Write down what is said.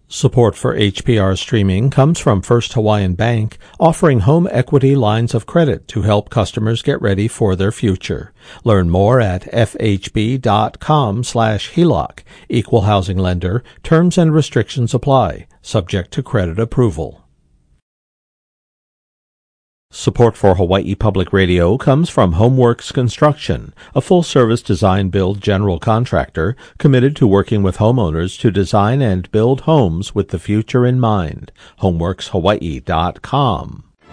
Support for HPR streaming comes from First Hawaiian Bank, offering home equity lines of credit to help customers get ready for their future. Learn more at fhb.com/HELOC. Equal housing lender. Terms and restrictions apply, subject to credit approval. Support for Hawaii Public Radio comes from HomeWorks Construction, a full-service design-build general contractor committed to working with homeowners to design and build homes with the future in mind. HomeWorksHawaii.com.